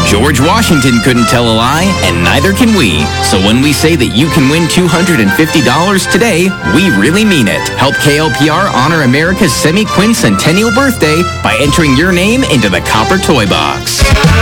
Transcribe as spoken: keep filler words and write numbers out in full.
George Washington couldn't tell a lie, and neither can we. So when we say that you can win two hundred fifty dollars today, we really mean it. Help K L P R honor America's semi-quincentennial birthday by entering your name into the Copper Toy Box.